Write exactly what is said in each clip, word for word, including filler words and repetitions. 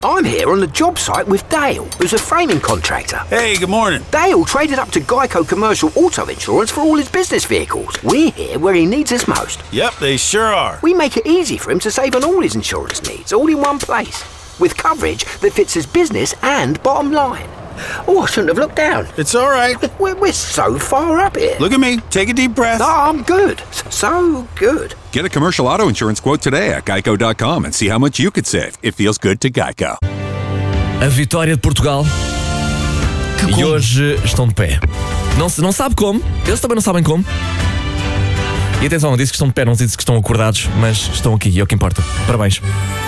I'm here on the job site with Dale, who's a framing contractor. Hey, good morning. Dale traded up to Geico Commercial Auto Insurance for all his business vehicles. We're here where he needs us most. Yep, they sure are. We make it easy for him to save on all his insurance needs, all in one place, with coverage that fits his business and bottom line. Oh, I shouldn't have looked down. It's all right. We're, we're so far up here. Look at me. Take a deep breath. Oh, I'm good. So good. Get a commercial auto insurance quote today at geico dot com and see how much you could save. It feels good to Geico. A vitória de Portugal. Que e hoje estão de pé. Não, se, não sabe como. Eles também não sabem como. E atenção, disse que estão de pé, não disse que estão acordados, mas estão aqui, e é o que importa. Parabéns.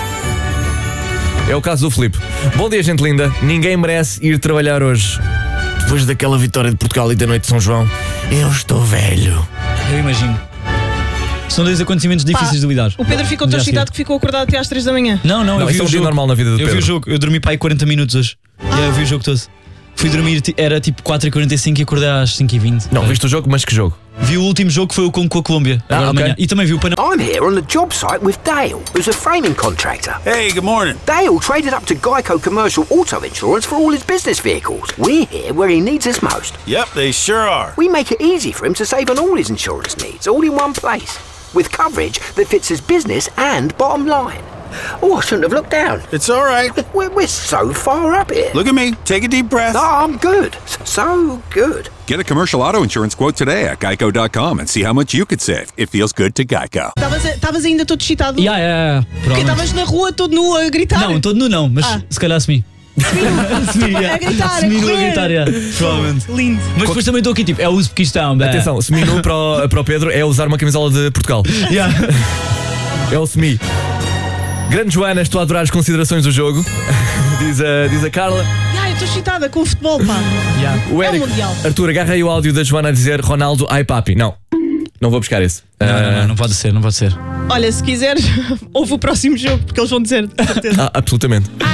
É o caso do Filipe. Bom dia, gente linda. Ninguém merece ir trabalhar hoje. Depois daquela vitória de Portugal e da noite de São João, eu estou velho. Eu imagino. São dois acontecimentos difíceis Pá, de lidar. O Pedro ficou tão excitado que ficou acordado até às três da manhã. Não, não, não eu vi isso o é um dia jogo. normal na vida do eu Pedro. vi o jogo, eu dormi para aí quarenta minutos hoje. Ah. E aí eu vi o jogo todo. Fui dormir, era tipo quatro e quarenta e cinco e acordei às cinco e vinte. Não, é. Viste o jogo, mas que jogo? Vi o último jogo que foi o com, com a Colômbia. Ah, agora okay. de manhã. E também vi o Panamá. I'm here on the job site with Dale, who's a framing contractor. Hey, good morning. Dale traded up to Geico Commercial Auto Insurance for all his business vehicles. We're here where he needs us most. Yep, they sure are. We make it easy for him to save on all his insurance needs, all in one place, with coverage that fits his business and bottom line. Oh, I shouldn't have looked down. It's all right. We're, we're so far up here. Look at me. Take a deep breath. Oh, I'm good. So good. Get a commercial auto insurance quote today at geico dot com and see how much you could save. It feels good to Geico. Estavas ainda todo excitado? Yeah, yeah, yeah. Porque estavas na rua todo nu a gritar? Não, todo nu não, mas Ah. se calhar semi. Semi, yeah. a gritar, Semi a nu a correr. gritar, yeah. Provavelmente. Lindo. Mas depois também estou aqui, tipo, é o Uzbequistão. Bah. Atenção, semi-nu para, o- para o Pedro é usar uma camisola de Portugal. Yeah. É o semi. Grande Joana, estou a adorar as considerações do jogo. diz, a, diz a Carla. Ah, eu estou excitada com o futebol, pá. Yeah. O É o Eric. Mundial. Arthur, agarra aí o áudio da Joana a dizer Ronaldo, ai papi. Não, não vou buscar esse. Não, não, Ah, não, não pode ser, não pode ser. Olha, se quiseres, ouve o próximo jogo, porque eles vão dizer, de certeza. ah, absolutamente.